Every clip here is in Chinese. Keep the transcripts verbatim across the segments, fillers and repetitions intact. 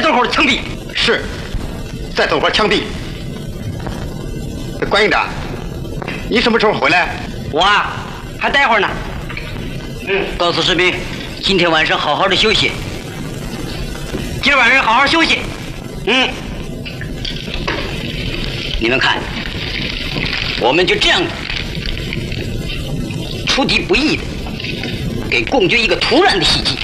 走会儿枪毙。 是，再走会儿枪毙。关营长，你什么时候回来？ 我啊，还待会儿呢。嗯，告诉士兵，今天晚上好好的休息。今儿晚上好好休息。嗯，你们看，我们就这样出敌不意的给共军一个突然的袭击。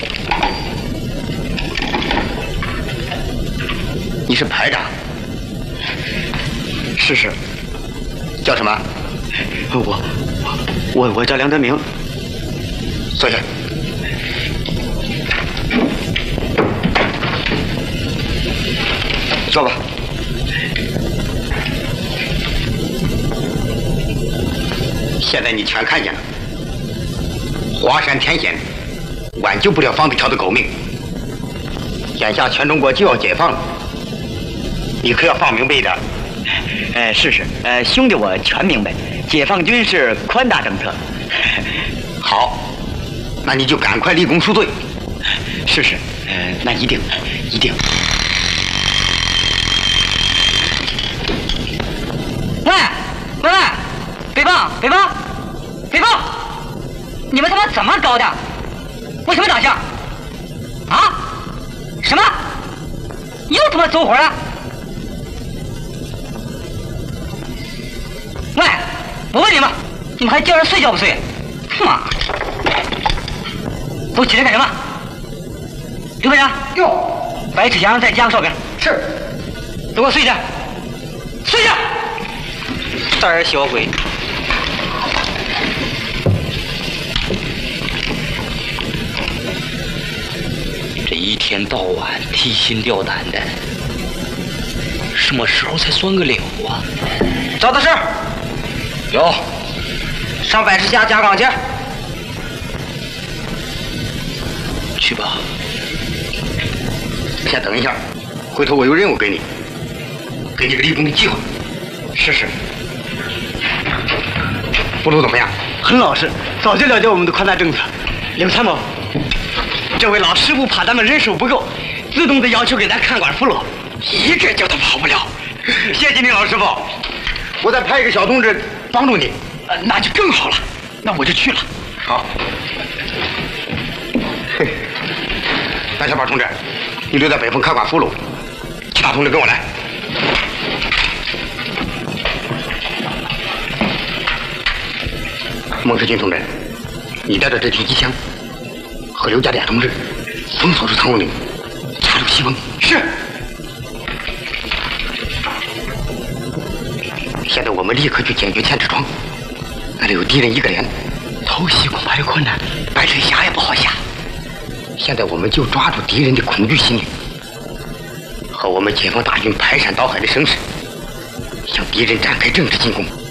你是排长？ 是是。 叫什么？ 我我我叫梁德明。 坐下。说吧。现在你全看见了，华山天险，挽救不了方子条的狗命。眼下全中国就要解放了，你可要放明白一点。 呃，是是，呃，兄弟我全明白，解放军是宽大政策。 好，那你就赶快立功赎罪。 是是，呃，那一定一定。喂喂喂，北方北方北方，你们他妈怎么搞的？为什么打架？啊？什么？又他妈走火了？喂，我问你们，你们还叫人睡觉不睡？妈，都起来干什么？刘排长， 哟， 白志祥再加个哨兵。 是， 都给我睡下，睡下！胆儿小鬼！ 这一天到晚提心吊胆的，什么时候才算个了啊？ 赵大师， 有， 上百十下加岗去。 去吧。 先等一下，回头我有任务给你，给你个立功的机会。 是是。 俘虏怎么样？ 很老实，早就了解我们的宽大政策。刘参谋，这位老师傅怕咱们人手不够，自动的要求给咱看管俘虏，一个叫他跑不了。谢谢你，老师傅。 我再派一个小同志帮助你。 呃，那就更好了，那我就去了。 好。嘿，大小宝同志，你留在北峰看管俘虏，其他同志跟我来。孟世军同志，你带着这提机枪和刘家典同志封锁住苍龙岭，插入西风。 是。 现在我们立刻去解决千尺庄，那里有敌人一个连， 偷袭恐怕有困难，白水峡也不好下。 现在我们就抓住敌人的恐惧心理，和我们解放大军排山倒海的声势，向敌人展开正式进攻。